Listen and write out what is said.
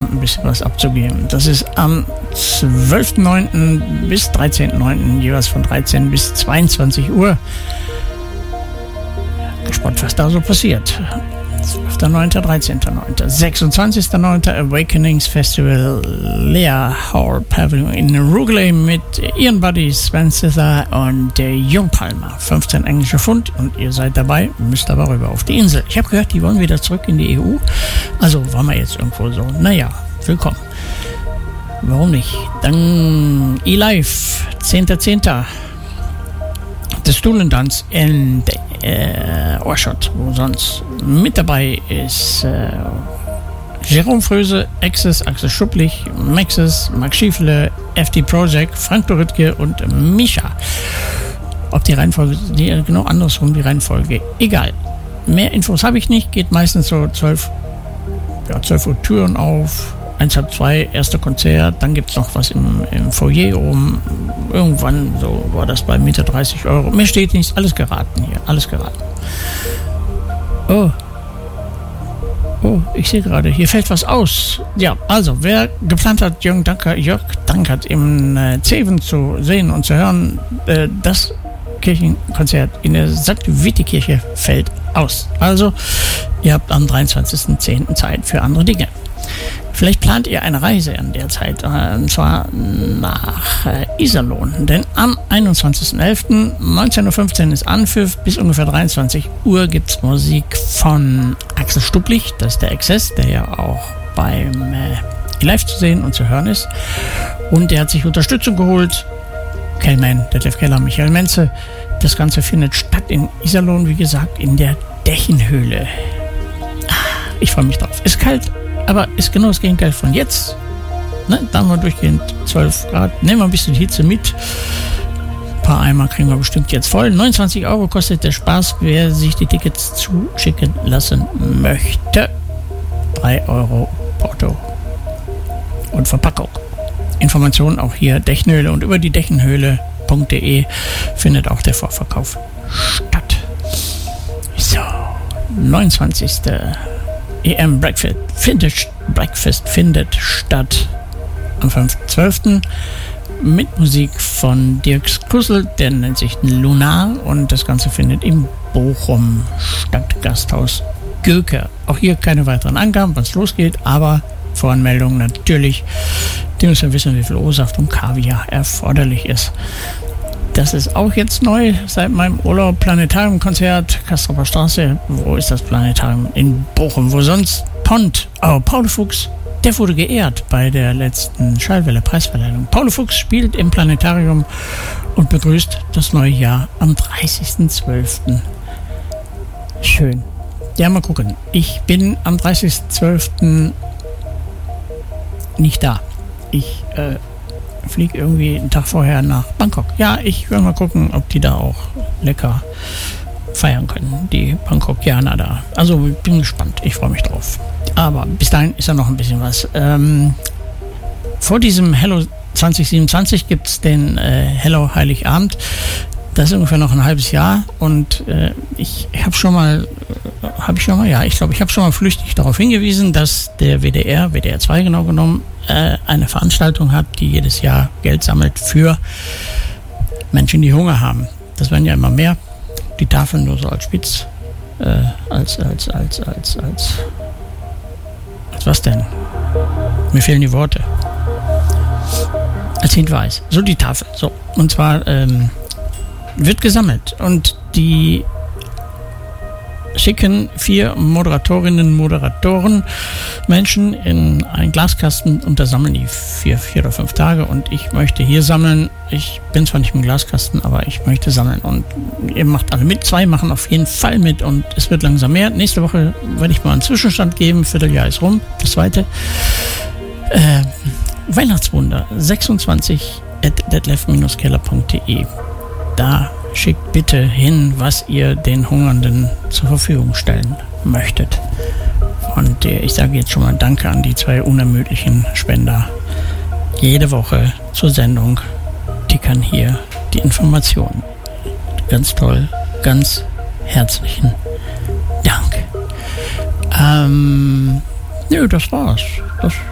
ein bisschen was abzugeben. Das ist am 12.09. bis 13.09. jeweils von 13 bis 22 Uhr. Gespannt, was da so passiert. 12.09., 13.09., 26.09. Awakenings Festival, Lea Hall Pavilion in Rugeley mit ihren Buddies Sven Sither und Jung Palmer. 15 englische Pfund und ihr seid dabei, müsst aber rüber auf die Insel. Ich habe gehört, die wollen wieder zurück in die EU. Also waren wir jetzt irgendwo so. Naja, willkommen. Warum nicht? Dann eLive, 10.10. Der Stuhlentanz in Ohrschott, wo sonst mit dabei ist Jerome Fröse, Exes, Axel Schupplich, Maxes, Max Schiefele, FD Project, Frank Dorittke und Mischa. Ob die Reihenfolge, genau andersrum die Reihenfolge, egal. Mehr Infos habe ich nicht, geht meistens so 12 Uhr Türen auf, 1, halb 2, erste Konzert, dann gibt es noch was im Foyer oben. Irgendwann, so war das bei Mitte 30 Euro. Mir steht nichts, alles geraten hier, alles geraten. Oh, ich sehe gerade, hier fällt was aus. Ja, also, wer geplant hat, Jörg Dankert im Zeven zu sehen und zu hören, das Kirchenkonzert in der St. Witti-Kirche fällt aus. Also, ihr habt am 23.10. Zeit für andere Dinge. Vielleicht plant ihr eine Reise in der Zeit, und zwar nach Iserlohn. Denn am 21.11. 19.15 Uhr ist Anpfiff, bis ungefähr 23 Uhr gibt es Musik von Axel Stupplich, das ist der Exzess, der ja auch beim Live zu sehen und zu hören ist. Und der hat sich Unterstützung geholt. Kellman, Detlef Keller, Michael Menze. Das Ganze findet statt in Iserlohn, wie gesagt, in der Dächenhöhle. Ich freue mich drauf. Ist kalt, aber ist genau das Gegenteil von jetzt. Ne? Da haben wir durchgehend 12 Grad. Nehmen wir ein bisschen Hitze mit. Ein paar Eimer kriegen wir bestimmt jetzt voll. 29 Euro kostet der Spaß, wer sich die Tickets zuschicken lassen möchte. 3 Euro Porto und Verpackung. Informationen auch hier Dächenhöhle und über die Dächenhöhle.de findet auch der Vorverkauf statt. So, 29. EM Breakfast findet statt am 5.12. mit Musik von Dirk Kussel, der nennt sich Lunar, und das Ganze findet im Bochum statt, Gasthaus Göke. Auch hier keine weiteren Angaben, wann es losgeht, aber Voranmeldung natürlich. Die müssen wissen, wie viel O-Saft und Kaviar erforderlich ist. Das ist auch jetzt neu seit meinem Urlaub. Planetarium-Konzert, Castroper Straße. Wo ist das Planetarium? In Bochum. Wo sonst? Pont. Oh, Paul Fuchs, der wurde geehrt bei der letzten Schallwelle-Preisverleihung. Paul Fuchs spielt im Planetarium und begrüßt das neue Jahr am 30.12. Schön. Ja, mal gucken. Ich bin am 30.12. nicht da. Ich fliege irgendwie einen Tag vorher nach Bangkok. Ja, ich will mal gucken, ob die da auch lecker feiern können, die Bangkokianer da. Also bin gespannt, ich freue mich drauf. Aber bis dahin ist ja noch ein bisschen was. Vor diesem Hello 2027 gibt es den Hello Heiligabend. Das ist ungefähr noch ein halbes Jahr und ich habe schon mal flüchtig darauf hingewiesen, dass der WDR 2 genau genommen, eine Veranstaltung hat, die jedes Jahr Geld sammelt für Menschen, die Hunger haben. Das werden ja immer mehr. Die Tafeln nur so als Spitz, als was denn? Mir fehlen die Worte. Als Hinweis. So die Tafel. So. Und zwar wird gesammelt und die schicken 4 Moderatoren, Menschen in einen Glaskasten und da sammeln die 4 oder 5 Tage und ich möchte hier sammeln. Ich bin zwar nicht im Glaskasten, aber ich möchte sammeln und ihr macht alle mit. 2 machen auf jeden Fall mit und es wird langsam mehr. Nächste Woche werde ich mal einen Zwischenstand geben. Vierteljahr ist rum. Das zweite Weihnachtswunder 26@detlef-keller.de. Da schickt bitte hin, was ihr den Hungernden zur Verfügung stellen möchtet. Und ich sage jetzt schon mal Danke an die 2 unermüdlichen Spender. Jede Woche zur Sendung tickern hier die Informationen. Ganz toll, ganz herzlichen Dank. Das war's.